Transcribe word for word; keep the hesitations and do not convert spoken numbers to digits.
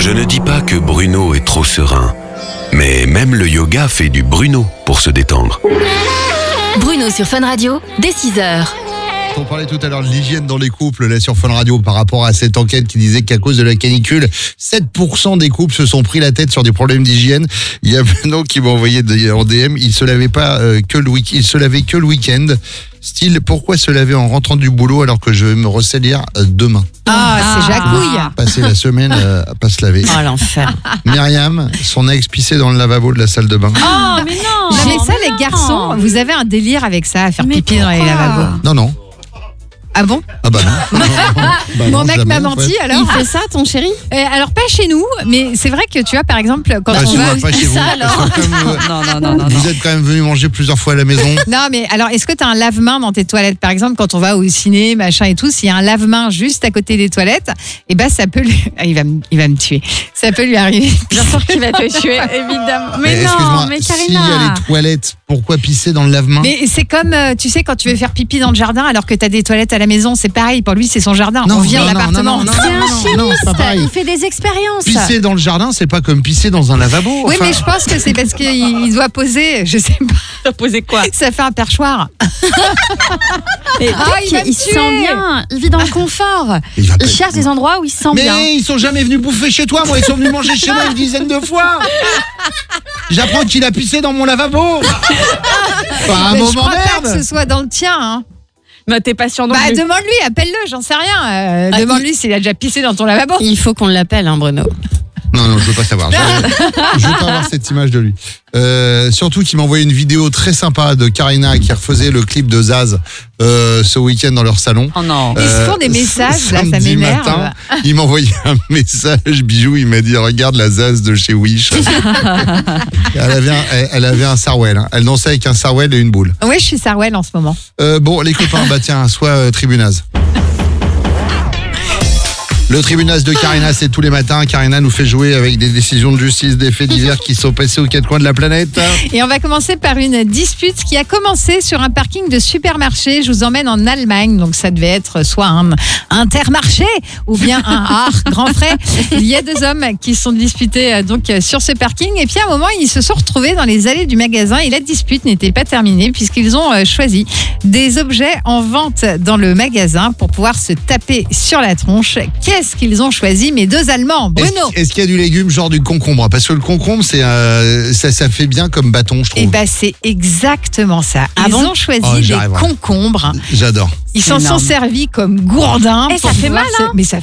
Je ne dis pas que Bruno est trop serein, mais même le yoga fait du Bruno pour se détendre. Bruno sur Fun Radio, dès six heures. On parlait tout à l'heure de l'hygiène dans les couples là sur Fun Radio par rapport à cette enquête qui disait qu'à cause de la canicule, sept pour cent des couples se sont pris la tête sur des problèmes d'hygiène. Il y a Benoît qui m'a envoyé en D M, il se lavait pas euh, que le week, il se lavait que le week-end. Style, pourquoi se laver en rentrant du boulot alors que je vais me ressalir euh, demain? Ah, ah, c'est Jacouille. Passer la semaine euh, à pas se laver. Oh l'enfer. Myriam, son ex pissait dans le lavabo de la salle de bain. Oh mais non. Non, mais ça, mais les non. garçons, vous avez un délire avec ça, à faire Mais pipi dans les pourquoi lavabos. Non, non. Ah bon? Ah bah non. Bah Mon non, mec jamais, m'a en fait. menti alors. Il fait ça, ton chéri? Euh, alors pas chez nous, mais c'est vrai que tu vois, par exemple, quand Ah, on chez va. moi, pas chez vous. ça, alors. Parce que comme, euh, Non, non, non, non. vous êtes quand même venu manger plusieurs fois à la maison. Non, mais alors, est-ce que tu as un lave-main dans tes toilettes? Par exemple, quand on va au ciné, machin et tout, s'il y a un lave-main juste à côté des toilettes, eh ben, ça peut lui. Ah, il, va me, il va me tuer. Ça peut lui arriver. Bien sûr qu'il va te tuer, évidemment. Mais, excuse-moi, non, mais s'il y a Karina. les toilettes, pourquoi pisser dans le lave-main? Mais c'est comme, euh, tu sais, quand tu veux faire pipi dans le jardin alors que tu as des toilettes à la maison, c'est pareil. Pour lui, c'est son jardin. Non, on vient non, de non, l'appartement. non, non, C'est un non, non, c'est pas pareil. chimiste, il fait des expériences. Pisser dans le jardin, c'est pas comme pisser dans un lavabo. Oui, enfin. mais je pense que c'est parce qu'il il doit poser, je sais pas, T'as posé quoi? ça fait un perchoir. Et Ah, peut-être il va me qu'il se tuer. sent bien, il vit dans le confort. Il va Il pas- cherche des endroits où il se sent Mais bien. ils sont jamais venus bouffer chez toi, moi ils sont venus manger chez moi une dizaine de fois. J'apprends qu'il a pissé dans mon lavabo. Pas un Mais je moment crois pas que merde. ce soit dans le tien. Hein. Mais t'es patient non Bah, plus. demande-lui, appelle-le, j'en sais rien. Euh, Ah, demande-lui s'il a déjà pissé dans ton lavabo. Il faut qu'on l'appelle, hein, Bruno. Non, non, je veux pas savoir. Je, je veux pas avoir cette image de lui. Euh, surtout qu'il m'a envoyé une vidéo très sympa de Karina qui refaisait le clip de Zaz euh, ce week-end dans leur salon. Oh non. Ils se font des messages, là, ça samedi m'énerve. matin, il m'a envoyé un message, bijou, il m'a dit regarde la Zaz de chez Wish. elle, avait un, elle, elle avait un sarouel, hein. Elle dansait avec un sarouel et une boule. Oui, je suis Sarwell en ce moment. Euh, bon, les copains, bah tiens, soit euh, Tribunaz. Le Tribunaz de Karina, c'est tous les matins. Karina nous fait jouer avec des décisions de justice, des faits divers qui sont passés aux quatre coins de la planète. Et on va commencer par une dispute qui a commencé sur un parking de supermarché. Je vous emmène en Allemagne, donc ça devait être soit un intermarché ou bien un art grand frais. Il y a deux hommes qui sont disputés euh, donc euh, sur ce parking. Et puis à un moment, ils se sont retrouvés dans les allées du magasin et la dispute n'était pas terminée puisqu'ils ont euh, choisi des objets en vente dans le magasin pour pouvoir se taper sur la tronche. Qu'est-ce qu'ils ont choisi, mes deux Allemands? Bruno. Est-ce, est-ce qu'il y a du légume, genre du concombre? Parce que le concombre, c'est, euh, ça, ça fait bien comme bâton, je trouve. Eh ben c'est exactement ça. Ah Ils bon ont choisi Oh, j'y des arriverai. concombres. J'adore. Ils s'en sont Énorme. servis comme gourdins. Eh, ça pour fait pouvoir mal, se- hein. Mais ça